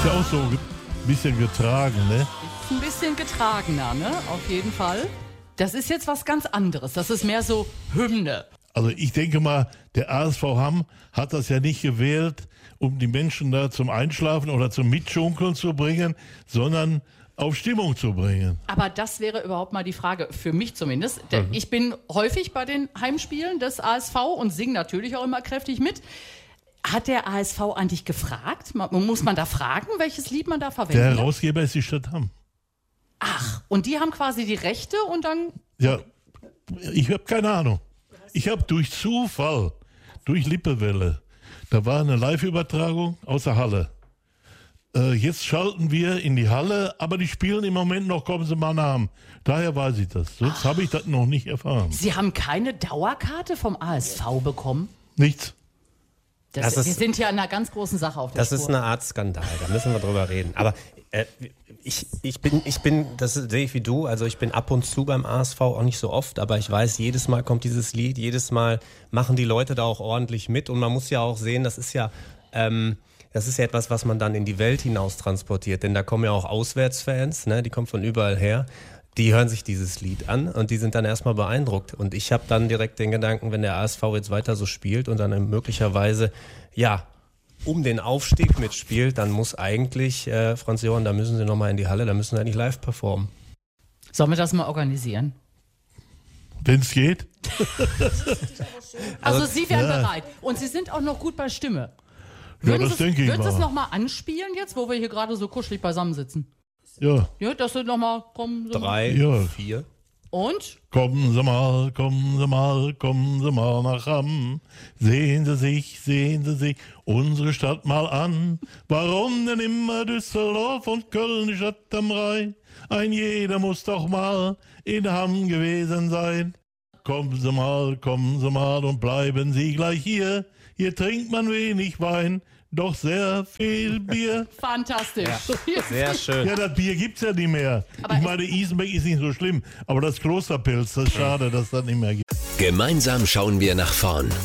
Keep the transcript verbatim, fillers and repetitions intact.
ist ja auch so ein bisschen getragen, ne? Ein bisschen getragener, ne? Auf jeden Fall. Das ist jetzt was ganz anderes. Das ist mehr so Hymne. Also ich denke mal, der A S V Hamm hat das ja nicht gewählt, um die Menschen da zum Einschlafen oder zum Mitschunkeln zu bringen, sondern auf Stimmung zu bringen. Aber das wäre überhaupt mal die Frage, für mich zumindest. Mhm. Ich bin häufig bei den Heimspielen des A S V und singe natürlich auch immer kräftig mit. Hat der A S V eigentlich gefragt? Muss man da fragen, welches Lied man da verwendet? Der Herausgeber ist die Stadt Hamm. Ach, und die haben quasi die Rechte und dann... Ja, ich habe keine Ahnung. Ich habe durch Zufall, durch Lippewelle, da war eine Live-Übertragung aus der Halle. Äh, jetzt schalten wir in die Halle, aber die spielen im Moment noch Kommen Sie mal nach. Daher weiß ich das. Sonst habe ich das noch nicht erfahren. Sie haben keine Dauerkarte vom A S V bekommen? Nichts. Das, das ist, wir sind ja in einer ganz großen Sache auf der Das Spur. ist eine Art Skandal, da müssen wir drüber reden. Aber äh, ich, ich bin, ich bin, das sehe ich wie du, also ich bin ab und zu beim A S V, auch nicht so oft, aber ich weiß, jedes Mal kommt dieses Lied, jedes Mal machen die Leute da auch ordentlich mit und man muss ja auch sehen, das ist ja, ähm, das ist ja etwas, was man dann in die Welt hinaus transportiert, denn da kommen ja auch Auswärtsfans, ne, die kommen von überall her. Die hören sich dieses Lied an und die sind dann erstmal beeindruckt. Und ich habe dann direkt den Gedanken, wenn der A S V jetzt weiter so spielt und dann möglicherweise, ja, um den Aufstieg mitspielt, dann muss eigentlich, äh, Franz Johann, da müssen sie nochmal in die Halle, da müssen sie eigentlich live performen. Sollen wir das mal organisieren? Wenn es geht. Also, also Sie wären ja. bereit. Und Sie sind auch noch gut bei Stimme. Ja, Würden das Sie, denke ich würden mal. Sie es nochmal anspielen jetzt, wo wir hier gerade so kuschelig beisammen sitzen? Ja. Ja, dass Sie nochmal kommen. So Drei, ja. vier. Und? Kommen Sie mal, kommen Sie mal, kommen Sie mal nach Hamm. Sehen Sie sich, sehen Sie sich unsere Stadt mal an. Warum denn immer Düsseldorf und Köln, die Stadt am Rhein? Ein jeder muss doch mal in Hamm gewesen sein. Kommen Sie mal, kommen Sie mal und bleiben Sie gleich hier. Hier trinkt man wenig Wein, doch sehr viel Bier. Fantastisch. Ja, sehr schön. Ja, das Bier gibt's ja nicht mehr. Aber ich meine, Isenbeck ist nicht so schlimm, aber das Klosterpilz, das ist schade, dass das nicht mehr gibt. Gemeinsam schauen wir nach vorn.